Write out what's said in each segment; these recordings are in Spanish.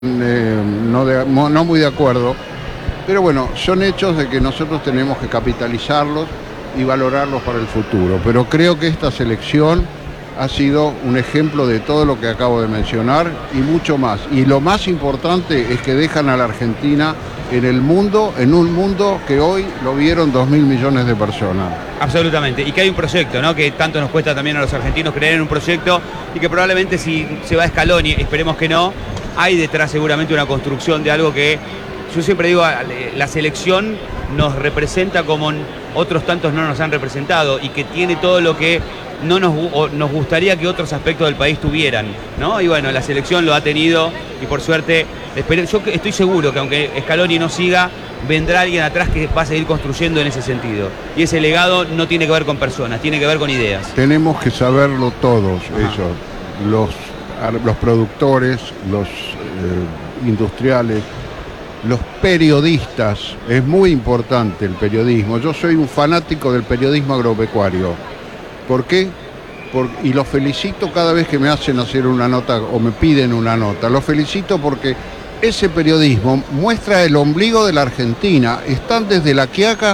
no muy de acuerdo, pero bueno, son hechos de que nosotros tenemos que capitalizarlos y valorarlos para el futuro. Pero creo que esta selección ha sido un ejemplo de todo lo que acabo de mencionar y mucho más. Y lo más importante es que dejan a la Argentina en el mundo, en un mundo que hoy lo vieron 2.000 millones de personas. Absolutamente, y que hay un proyecto, ¿no? Que tanto nos cuesta también a los argentinos creer en un proyecto y que probablemente si se va a Scaloni, esperemos que no, hay detrás seguramente una construcción de algo que yo siempre digo, la selección nos representa como otros tantos no nos han representado y que tiene todo lo que nos gustaría que otros aspectos del país tuvieran, ¿no? Y bueno, la selección lo ha tenido y por suerte, yo estoy seguro que aunque Scaloni no siga, vendrá alguien atrás que va a seguir construyendo en ese sentido. Y ese legado no tiene que ver con personas, tiene que ver con ideas. Tenemos que saberlo todos, eso, los productores, los industriales, los periodistas. Es muy importante el periodismo. Yo soy un fanático del periodismo agropecuario. ¿Por qué? Y los felicito cada vez que me hacen hacer una nota o me piden una nota. Los felicito porque ese periodismo muestra el ombligo de la Argentina. Están desde La Quiaca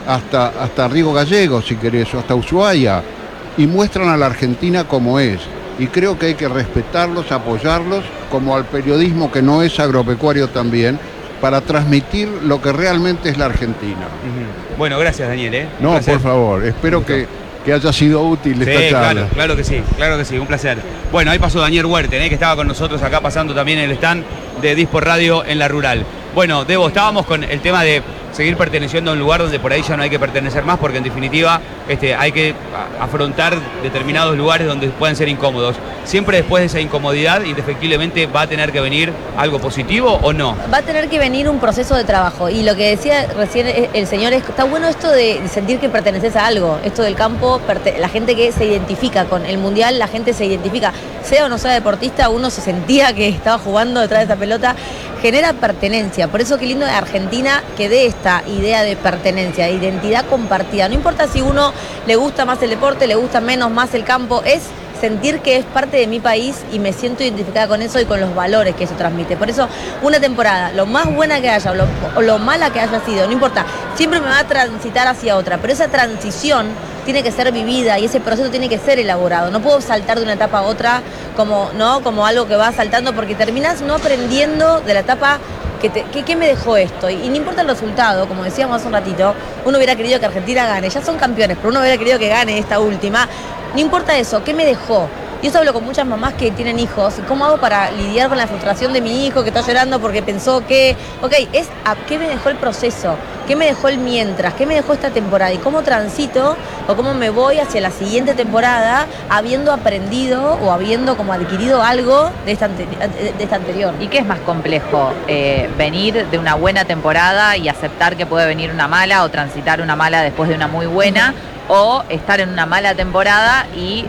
hasta Río Gallegos, si querés, o hasta Ushuaia, y muestran a la Argentina como es. Y creo que hay que respetarlos, apoyarlos, como al periodismo que no es agropecuario también, para transmitir lo que realmente es la Argentina. Bueno, gracias, Daniel. No, por favor, espero que haya sido útil esta charla. Claro que sí, un placer. Bueno, ahí pasó Daniel Huerten, que estaba con nosotros acá pasando también el stand de Dispor Radio en La Rural. Bueno, Debo, estábamos con el tema de seguir perteneciendo a un lugar donde por ahí ya no hay que pertenecer más, porque en definitiva hay que afrontar determinados lugares donde pueden ser incómodos. Siempre después de esa incomodidad, indefectiblemente, ¿va a tener que venir algo positivo o no? Va a tener que venir un proceso de trabajo. Y lo que decía recién el señor, está bueno esto de sentir que perteneces a algo. Esto del campo, la gente que se identifica con el Mundial, la gente se identifica. Sea o no sea deportista, uno se sentía que estaba jugando detrás de esa pelota. Genera pertenencia. Por eso qué lindo de Argentina que dé esta idea de pertenencia, de identidad compartida. No importa si uno le gusta más el deporte, le gusta menos más el campo, es sentir que es parte de mi país y me siento identificada con eso y con los valores que eso transmite. Por eso, una temporada, lo más buena que haya o lo mala que haya sido, no importa, siempre me va a transitar hacia otra, pero esa transición tiene que ser vivida y ese proceso tiene que ser elaborado. No puedo saltar de una etapa a otra como algo que va saltando, porque terminás no aprendiendo de la etapa ¿qué me dejó esto? Y no importa el resultado, como decíamos hace un ratito, uno hubiera querido que Argentina gane, ya son campeones, pero uno hubiera querido que gane esta última. No importa eso, ¿qué me dejó? Yo eso hablo con muchas mamás que tienen hijos. ¿Cómo hago para lidiar con la frustración de mi hijo que está llorando porque pensó que... ¿qué me dejó el proceso? ¿Qué me dejó el mientras? ¿Qué me dejó esta temporada? ¿Y cómo transito o cómo me voy hacia la siguiente temporada habiendo aprendido o habiendo como adquirido algo de esta anterior? ¿Y qué es más complejo? ¿Venir de una buena temporada y aceptar que puede venir una mala o transitar una mala después de una muy buena? O estar en una mala temporada y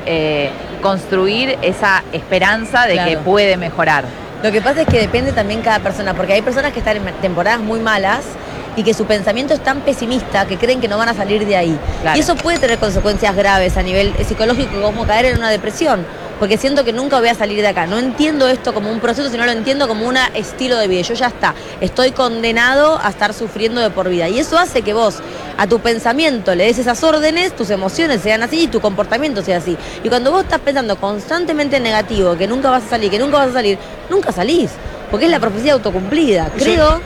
construir esa esperanza de que puede mejorar. Lo que pasa es que depende también cada persona, porque hay personas que están en temporadas muy malas y que su pensamiento es tan pesimista que creen que no van a salir de ahí. Claro. Y eso puede tener consecuencias graves a nivel psicológico, como caer en una depresión, porque siento que nunca voy a salir de acá. No entiendo esto como un proceso, sino lo entiendo como un estilo de vida. Yo ya estoy condenado a estar sufriendo de por vida. Y eso hace que vos a tu pensamiento le des esas órdenes, tus emociones sean así y tu comportamiento sea así. Y cuando vos estás pensando constantemente en negativo, que nunca vas a salir, nunca salís. Porque es la profecía autocumplida. Creo...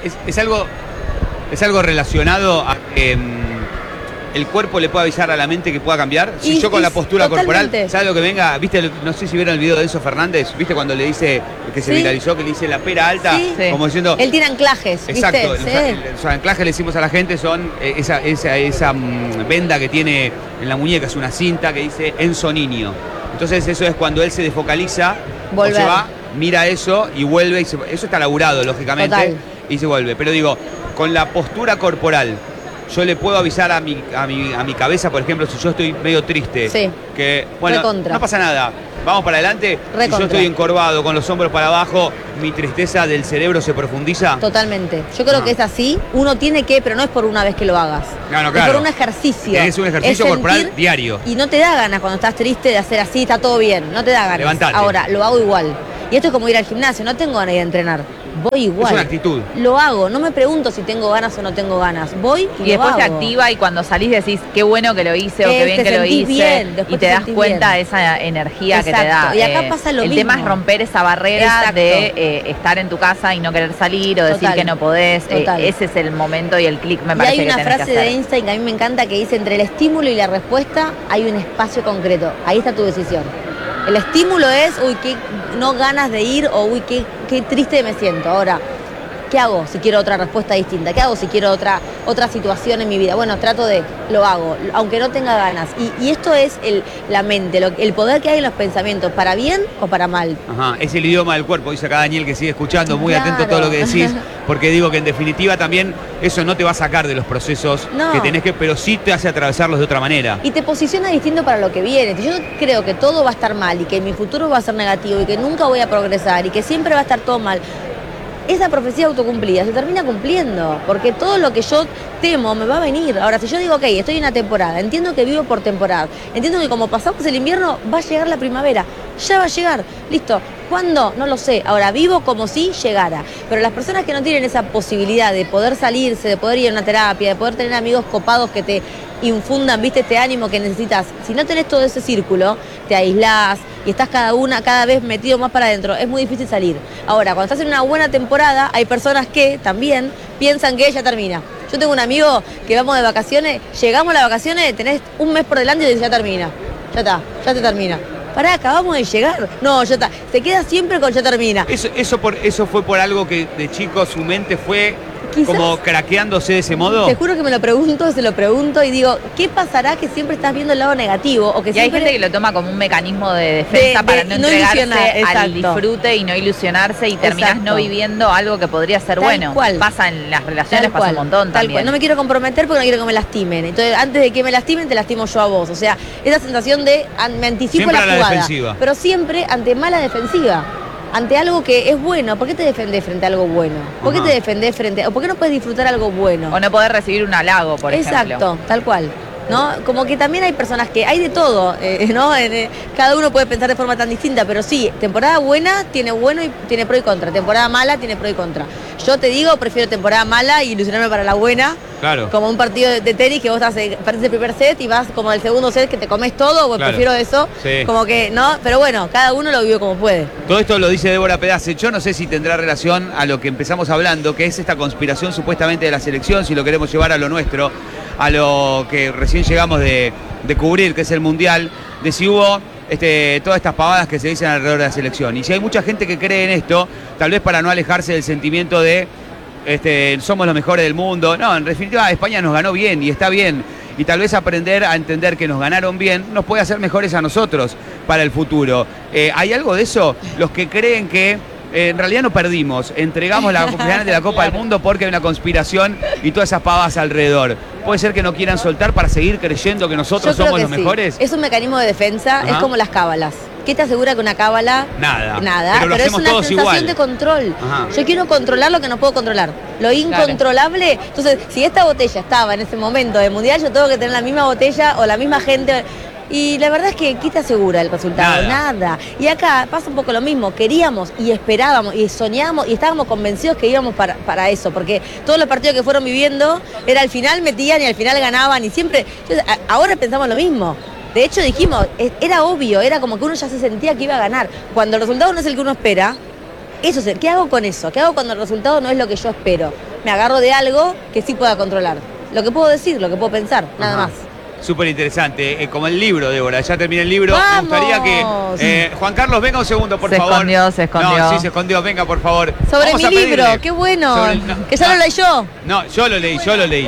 Es algo relacionado a que el cuerpo le puede avisar a la mente que pueda cambiar. Si yo con la postura corporal, ¿sabes lo que venga? ¿Viste? No sé si vieron el video de Enzo Fernández, ¿viste? Cuando le dice, que se viralizó, que le dice la pera alta, como diciendo... Él tiene anclajes, ¿viste? Exacto, los anclajes le decimos a la gente son esa venda que tiene en la muñeca, es una cinta que dice Enzo Niño. Entonces eso es cuando él se desfocaliza, o se va, mira eso y vuelve, eso está laburado, lógicamente, y se vuelve. Pero digo, con la postura corporal, yo le puedo avisar a mi cabeza, por ejemplo, si yo estoy medio triste, que, bueno, no pasa nada, vamos para adelante. Si yo estoy encorvado, con los hombros para abajo, mi tristeza del cerebro se profundiza. Totalmente. Yo creo que es así. Uno tiene que, pero no es por una vez que lo hagas. Claro. Es por un ejercicio. Es un ejercicio corporal diario. Y no te da ganas cuando estás triste de hacer así, está todo bien. No te da ganas. Levantate. Ahora, lo hago igual. Y esto es como ir al gimnasio, no tengo ganas de entrenar. voy igual. Es una actitud. Lo hago, no me pregunto si tengo ganas o no tengo ganas. Voy y Y después lo te hago. activa y cuando salís decís, qué bueno que lo hice o qué bien te que lo sentís hice. bien, después Y te te das sentís cuenta bien. de esa energía que te Exacto, da. y acá pasa lo el mismo. tema es romper esa barrera Exacto. de estar en tu casa y no querer salir o decir Total. que no podés. Total. Ese es el momento y el clic, me Y parece hay que una tenés que frase hacer. de Einstein que a mí me encanta que dice, entre el estímulo y la respuesta hay un espacio concreto. Ahí está tu decisión. El estímulo es, uy, qué no ganas de ir, o uy, qué triste me siento. Ahora, ¿qué hago si quiero otra respuesta distinta? ¿Qué hago si quiero otra situación en mi vida? Bueno, lo hago, aunque no tenga ganas. Y esto es la mente, el poder que hay en los pensamientos, para bien o para mal. Ajá, es el idioma del cuerpo, dice acá Daniel, que sigue escuchando, muy Claro. atento a todo lo que decís, porque digo que en definitiva también eso no te va a sacar de los procesos No. que tenés que, pero sí te hace atravesarlos de otra manera. Y te posiciona distinto para lo que viene. Si yo creo que todo va a estar mal y que mi futuro va a ser negativo y que nunca voy a progresar y que siempre va a estar todo mal, esa profecía autocumplida se termina cumpliendo, porque todo lo que yo temo me va a venir. Ahora, si yo digo, ok, estoy en una temporada, entiendo que vivo por temporada, entiendo que como pasamos el invierno, va a llegar la primavera, ya va a llegar, listo. ¿Cuándo? No lo sé. Ahora, vivo como si llegara. Pero las personas que no tienen esa posibilidad de poder salirse, de poder ir a una terapia, de poder tener amigos copados que te infundan, viste, este ánimo que necesitas, si no tenés todo ese círculo, te aislás y estás cada vez metido más para adentro, es muy difícil salir. Ahora, cuando estás en una buena temporada, hay personas que también piensan que ya termina. Yo tengo un amigo que vamos de vacaciones, llegamos a las vacaciones, tenés un mes por delante y dices, ya termina, ya está, ya te termina. Pará, acabamos de llegar. No, ya está. Se queda siempre con ya termina. Eso fue por algo que de chico su mente fue Quizás- como craqueándose de ese modo. Te juro que me lo pregunto, se lo pregunto y digo, ¿qué pasará que siempre estás viendo el lado negativo? O que Y hay siempre... gente que lo toma como un mecanismo de defensa De para no no entregarse ilusionar, al exacto. disfrute y no ilusionarse y terminás Exacto. no viviendo algo que podría ser Tal bueno. cual. Pasa en las relaciones, Tal pasa cual, un montón tal también. cual. No me quiero comprometer porque no quiero que me lastimen. Entonces, antes de que me lastimen, te lastimo yo a vos. O sea, esa sensación de me anticipo Siempre la a la jugada. defensiva. Pero siempre ante mala defensiva. Ante algo que es bueno. ¿Por qué te defendés frente a algo bueno? ¿Por qué Ajá. te defendés frente a... ¿Por qué no puedes disfrutar algo bueno? O no poder recibir un halago, por ejemplo. Exacto, tal cual. ¿No? Como que también hay personas que hay de todo, ¿no? Cada uno puede pensar de forma tan distinta, pero sí, temporada buena tiene bueno y tiene pro y contra, temporada mala tiene pro y contra. Yo te digo, prefiero temporada mala y ilusionarme para la buena, Claro. como un partido de tenis que vos perdés el primer set y vas como al segundo set que te comes todo, pues Claro. prefiero eso, Sí. como que, ¿no? Pero bueno, cada uno lo vive como puede. Todo esto lo dice Débora Pedace. Yo no sé si tendrá relación a lo que empezamos hablando, que es esta conspiración supuestamente de la selección, si lo queremos llevar a lo nuestro, a lo que recién llegamos de cubrir, que es el Mundial, de si hubo todas estas pavadas que se dicen alrededor de la selección. Y si hay mucha gente que cree en esto, tal vez para no alejarse del sentimiento de somos los mejores del mundo. No, en definitiva España nos ganó bien y está bien. Y tal vez aprender a entender que nos ganaron bien nos puede hacer mejores a nosotros para el futuro. ¿Hay algo de eso? Los que creen que en realidad no perdimos, entregamos la final de la Copa del Mundo porque hay una conspiración y todas esas pavas alrededor. ¿Puede ser que no quieran soltar para seguir creyendo que nosotros Yo creo somos que los sí. mejores? Es un mecanismo de defensa, es Ajá. como las cábalas. ¿Qué te asegura que una cábala? Nada. Nada, Pero lo es hacemos una todos sensación igual. de control. Ajá. Yo quiero controlar lo que no puedo controlar. Lo incontrolable. Entonces, si esta botella estaba en ese momento del mundial, yo tengo que tener la misma botella o la misma gente. Y la verdad es que, ¿qué te asegura el resultado? Nada. Y acá pasa un poco lo mismo. Queríamos y esperábamos y soñábamos y estábamos convencidos que íbamos para eso. Porque todos los partidos que fueron viviendo, era al final metían y al final ganaban y siempre... Ahora pensamos lo mismo. De hecho dijimos, era obvio, era como que uno ya se sentía que iba a ganar. Cuando el resultado no es el que uno espera, eso es, ¿qué hago con eso? ¿Qué hago cuando el resultado no es lo que yo espero? Me agarro de algo que sí pueda controlar. Lo que puedo decir, lo que puedo pensar, nada Ajá. más. Súper interesante, como el libro, Débora. Ya terminé el libro. ¡Vamos! Me gustaría que Juan Carlos venga un segundo, por Se favor. escondió, se escondió. No, sí, se escondió. Venga, por favor. Sobre Vamos mi a libro, pedirle. qué bueno. Sobre Que ya lo leí yo. No, yo lo leí.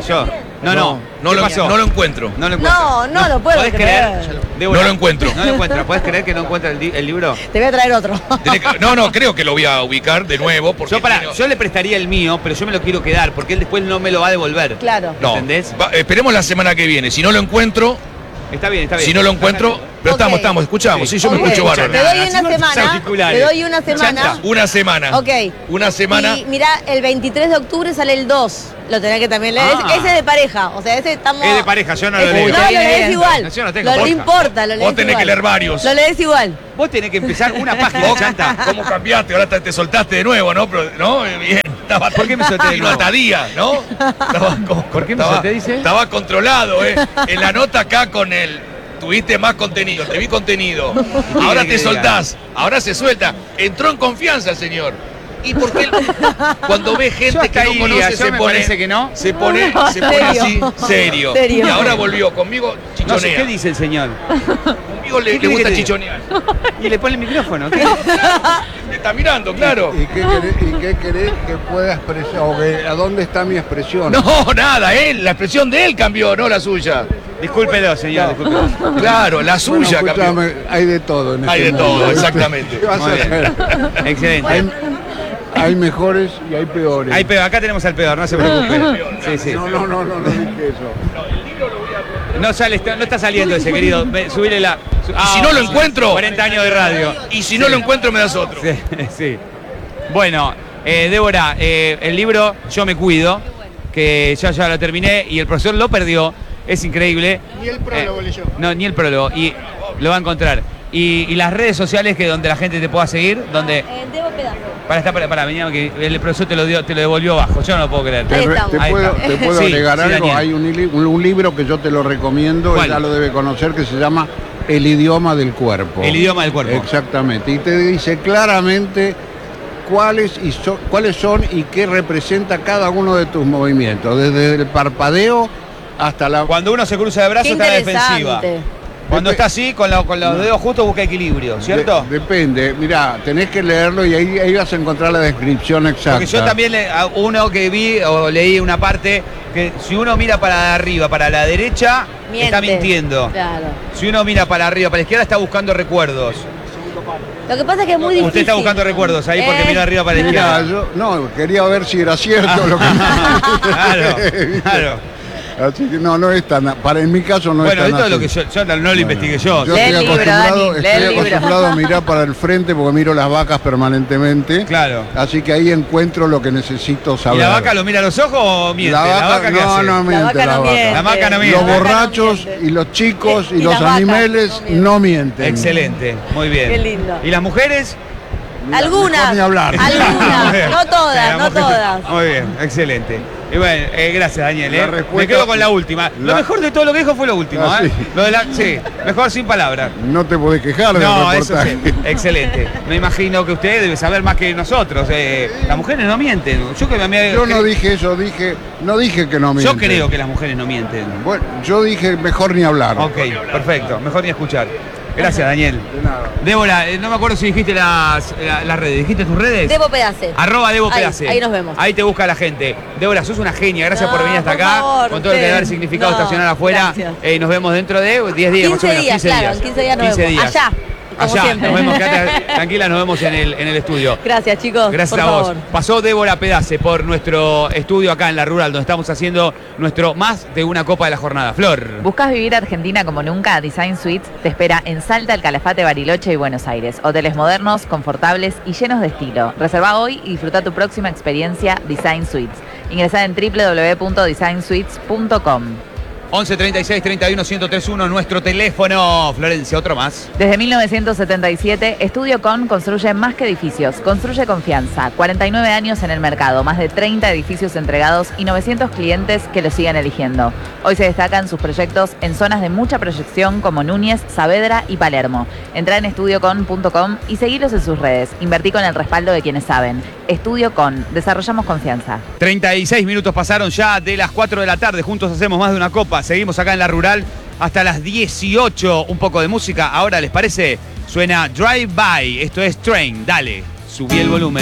No. No ¿Qué lo, pasó? no lo encuentro. No lo encuentro. No lo puedo ¿Podés creer. Débora, No lo encuentro. No lo encuentra. ¿Puedes creer que no encuentra el libro? Te voy a traer otro. No, creo que lo voy a ubicar de nuevo. Porque Yo le prestaría el mío, pero yo me lo quiero quedar, porque él después no me lo va a devolver. Claro. No, ¿Entendés? esperemos la semana que viene. Si no lo encuentro, Está bien. si no lo encuentro, Pero Ok. escuchamos, sí, yo me Ok. escucho bárbaro. Te doy una Sin semana. auriculares. Te doy una semana. Una semana. Ok. Una semana. Y mirá, el 23 de octubre sale el 2. Lo tenés que también leer. Ah. Ese es de pareja. O sea, ese estamos. Es de pareja, yo no lo Ese- leo. No, Te lo viene lees bien. igual. Yo no tengo No porja. importa, lo lees Vos tenés igual. que leer varios. Lo lees igual. Vos tenés que empezar una página, Vos, Chanta. ¿Cómo cambiaste? Ahora te soltaste de nuevo, ¿no? Pero, ¿no? Bien. ¿Por qué me solté de Vino nuevo? atadía, ¿no? ¿Por qué me estaba- solté, dice? Estaba controlado, ¿eh? En la nota acá con el... Tuviste más contenido, te vi contenido. Ahora quiere te que diga? soltás, ahora se suelta. Entró en confianza el señor. ¿Y por qué cuando ve Yo gente hasta que ahí no iría, conoce yo se me pone... parece que no. Se pone así, serio. Serio. Y ahora volvió, conmigo No chichonea. sé, ¿qué dice el señor? Conmigo le ¿Qué gusta quiere que chichonear. Y le pone el micrófono. ¿Qué? Me está mirando, claro. ¿Y qué querés que pueda expresar? O que, ¿a dónde está mi expresión? No, nada, la expresión de él cambió, no la suya. Discúlpelo, señor, discúlpelo. Claro, la Bueno, suya cambió. escúchame, hay de todo en Hay este de todo, mundo, ¿viste? exactamente. ¿Qué vas a Muy bien. hacer? Excelente. Hay mejores y hay peores. Ahí peor, acá tenemos al peor, no se preocupe. Sí, sí. No dije eso. No sale, no está saliendo ese, querido. Subile la. Y si no lo encuentro- 40 años de radio. Y si no lo encuentro, me das otro. Sí, sí. Bueno, Débora, el libro Yo me cuido, que ya lo terminé y el profesor lo perdió. Es increíble. Ni el prólogo leyó. No, ni el prólogo. Y lo va a encontrar. Y las redes sociales que donde la gente te pueda seguir, donde. Debo pedazo. Para, venía que el profesor te lo devolvió bajo. Yo no lo puedo creer. Ahí estamos. Ahí está. Te puedo Sí, agregar sí, algo. Daniel. Hay un libro que yo te lo recomiendo, ¿Cuál? ya lo debe conocer, que se llama El idioma del cuerpo. El idioma del cuerpo. Exactamente. Y te dice claramente cuáles son y qué representa cada uno de tus movimientos, desde el parpadeo hasta la... Cuando uno se cruza de brazos Qué está en la defensiva. interesante. Cuando está así, con los dedos justos busca equilibrio, ¿cierto? Depende, mirá, tenés que leerlo y ahí vas a encontrar la descripción exacta. Porque yo también, uno que vi o leí una parte, que si uno mira para arriba, para la derecha, Miente. está mintiendo. Claro. Si uno mira para arriba, para la izquierda, está buscando recuerdos. Lo que pasa es que es muy difícil. Usted está buscando recuerdos ahí porque mira arriba para la Mirá, izquierda. yo quería ver si era cierto lo que Claro, claro. Así que no es tan, en mi caso no Bueno, es tan esto es lo que así. yo no lo investigué yo. Yo Lee estoy el libro, acostumbrado, Dani, lee el libro. a mirar para el frente porque miro las vacas permanentemente. Claro. Así que ahí encuentro lo que necesito ¿Y saber. la vaca lo mira a los ojos o miente? La vaca, ¿qué no, hace? no miente vaca la no vaca. miente. La vaca no Los miente. vaca no borrachos miente. y los chicos y Y los las vacas animales no mienten. no mienten. Excelente, muy bien. Qué lindo. ¿Y las mujeres? Algunas. Mejor ni hablar. Muy Algunas. bien. No todas, Las no mujeres. todas. Muy bien, excelente. Y bueno, gracias Daniel. La Me respuesta- quedo con la última. Lo la- mejor de todo lo que dijo fue lo último. Ah, ¿eh? sí. Lo de sí, mejor sin palabras. No te podés quejar del No, eso reportaje. sí. Excelente. Me imagino que usted debe saber más que nosotros. Las mujeres no mienten. Yo no dije eso, no dije que no mienten. Yo creo que las mujeres no mienten. Bueno, yo dije mejor ni hablar. Ok, perfecto. Mejor ni escuchar. Gracias, Daniel. De nada. Débora, no me acuerdo si dijiste las redes. ¿Dijiste tus redes? Debo pedace. Arroba Debo Ahí, Pedace. ahí nos vemos. Ahí te busca la gente. Débora, sos una genia. Gracias No, por venir hasta por acá. favor, con todo lo que debe haber usted. significado No, estacionar afuera. gracias. Nos vemos dentro de 10 días, más o 15 menos. días, 15 claro, días. en 15 días nos 15 vemos. días. Allá, como Allá, siempre. nos vemos. Quédate tranquila, nos vemos en el estudio. Gracias, chicos. Gracias por a vos. favor. Pasó Débora Pedace por nuestro estudio acá en La Rural, donde estamos haciendo nuestro más de una copa de la jornada. Flor. ¿Buscas vivir Argentina como nunca? Design Suites te espera en Salta, El Calafate, Bariloche y Buenos Aires. Hoteles modernos, confortables y llenos de estilo. Reserva hoy y disfruta tu próxima experiencia Design Suites. Ingresá en www.designsuites.com. 11 36 31 1031, nuestro teléfono. Florencia, otro más. Desde 1977, Estudio Con construye más que edificios, construye confianza. 49 años en el mercado, más de 30 edificios entregados y 900 clientes que lo siguen eligiendo. Hoy se destacan sus proyectos en zonas de mucha proyección como Núñez, Saavedra y Palermo. Entrá en estudiocon.com y seguilos en sus redes. Invertí con el respaldo de quienes saben. Estudio Con, desarrollamos confianza. 36 minutos pasaron ya de las 4 de la tarde. Juntos hacemos más de una copa. Seguimos acá en La Rural hasta las 18. Un poco de música. Ahora, ¿les parece? Suena Drive By. Esto es Train. Dale, subí el volumen.